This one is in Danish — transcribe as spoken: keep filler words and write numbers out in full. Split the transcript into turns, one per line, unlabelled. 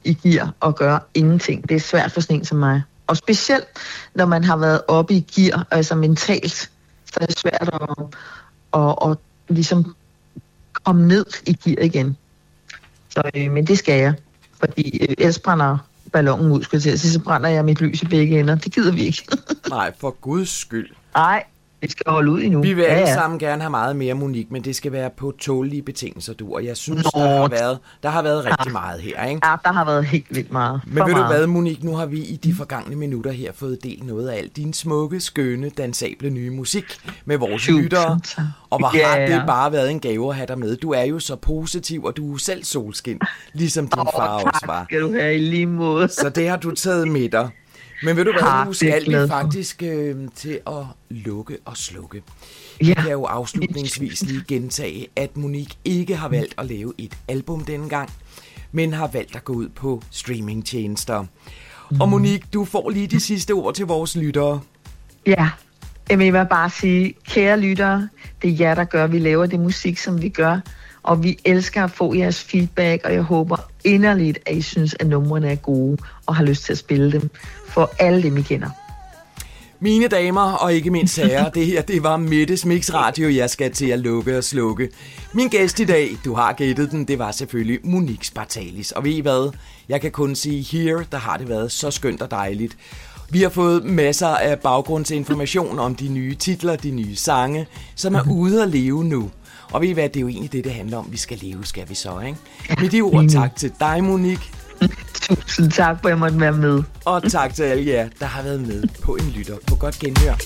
i gear og gøre ingenting. Det er svært for sådan en som mig. Og specielt, når man har været oppe i gear, altså mentalt, så er det svært at, at, at, at ligesom komme ned i gear igen. Så, øh, men det skal jeg, fordi øh, ellers brænder ballonen ud, skulle jeg til at sige, så brænder jeg mit lys i begge ender. Det gider vi ikke.
Nej, for guds skyld.
Nej, vi skal holde ud endnu.
Vi vil
ja,
alle
ja.
sammen gerne have meget mere, Monique, men det skal være på tålige betingelser, du. Og jeg synes,
Nå.
der har været, der har været rigtig meget her, ikke?
Ja, der har været helt vildt meget.
Men
For
ved
meget.
du hvad, Monique, nu har vi i de forgangne minutter her fået delt noget af alt din smukke, skønne, dansable nye musik med vores
Tusind
lyttere.
tak.
Og hvor
Ja,
har
ja.
det bare været en gave at have dig med. Du er jo så positiv, og du er selv solskin, ligesom din
Åh,
far
tak
også var.
skal du have i lige måde.
Så det har du taget med dig. Men ved du hvad,
Tak,
nu
det er jeg
skal vi
glad for.
faktisk øh, til at lukke og slukke.
Ja.
Jeg kan jo afslutningsvis lige gentage, at Monique ikke har valgt at lave et album denne gang, men har valgt at gå ud på streamingtjenester. Mm. Og Monique, du får lige de sidste ord til vores lyttere.
Ja, Jamen, jeg vil bare sige, kære lyttere, det er jer, der gør, at vi laver det musik, som vi gør. Og vi elsker at få jeres feedback, og jeg håber inderligt, at I synes, at numrene er gode, og har lyst til at spille dem for alle dem, I kender.
Mine damer og ikke mindst herrer, det her det var Mettes Mix Radio, jeg skal til at lukke og slukke. Min gæst i dag, du har gættet den, det var selvfølgelig Monique Spartalis. Og ved I hvad? Jeg kan kun sige, here, der har det været så skønt og dejligt. Vi har fået masser af baggrundsinformation om de nye titler, de nye sange, som er ude at leve nu. Og ved I hvad, det er jo egentlig det, det handler om. Vi skal leve, skal vi så, ikke? Med de ord, tak til dig, Monique.
Tusind tak, for at jeg måtte være med.
Og tak til alle jer, der har været med på en lytter. På godt genhør.